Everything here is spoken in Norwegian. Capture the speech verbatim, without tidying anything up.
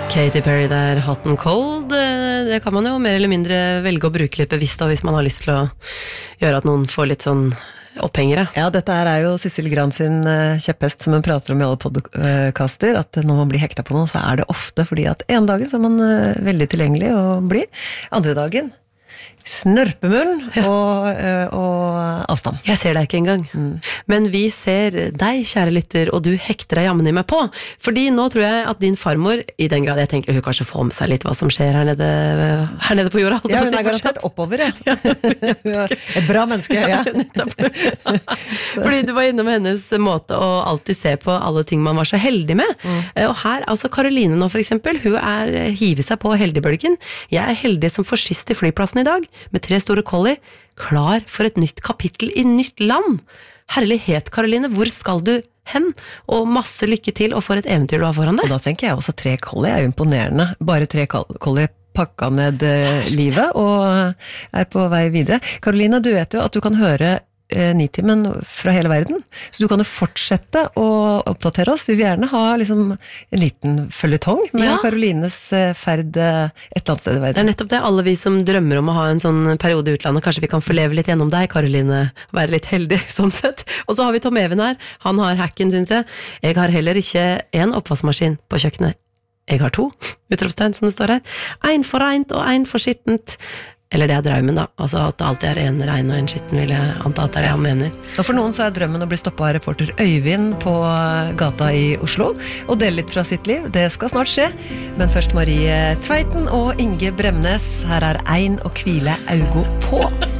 Katy Perry der, Hot and Cold. Det kan man jo mer eller mindre velge å bruke litt bevisst da, hvis man har lyst til å gjøre at noen får litt sånn opphengere. Ja, dette her er jo Sissel Gran sin kjepphest som hun prater om i alle podcaster, at når man blir hekta på noe, så er det ofte fordi at en dagen så er man veldig tilgjengelig og blir, andre dagen snørpemunn og, og avstand. Jeg ser deg ikke engang. Mm. Men vi ser deg, kjære lytter, og du hekter deg jammen i meg på. Fordi nå tror jeg at din farmor, i den grad jeg tenker hun kanskje får med seg litt hva som skjer her nede, her nede på jorda. Ja, hun er garantert oppover, ja. Et bra menneske, ja. Fordi du var innom hennes måte å alltid se på alle ting man var så heldig med. Mm. Og her, altså Karoline nå for eksempel, hun er hiver seg på heldigbølgen. Jeg er heldig som får skyss til flyplassen i dag, med tre store collie, klar for et nytt kapittel i nytt land. Herlighet, Karoline, hvor skal du hen? Og masse lykke til, og for et eventyr du har foran deg. Og da tenker jeg også tre collie er jo imponerende. Bare tre collie pakka ned livet, og er på vei videre. Karoline, du vet jo at du kan høre Nitimen fra hele verden, så du kan jo fortsette å oppdatere oss. Vi vil gjerne ha liksom en liten føljetong med ja. Karolines ferd et eller annet sted i verden. Det er nettopp det, alle vi som drømmer om å ha en sånn periode i utlandet, kanskje vi kan få leve litt gjennom deg, Karoline, være litt heldig sånn sett. Og så har vi Tom Even her, han har hacken, synes jeg. Jeg har heller ikke en oppvaskmaskin på kjøkkenet. Jeg har to, utropstegn som det står her. Ein for reint og ein for skittent. Eller det er drømmen da, altså at det alltid er en regn og en skitten, vil jeg anta at det er det han mener. Og for noen så er drømmen å bli stoppet av reporter Øyvind på gata i Oslo, og dele litt fra sitt liv, det skal snart skje. Men først Marie Tveiten og Inge Bremnes, her er Ein og hvile augo på.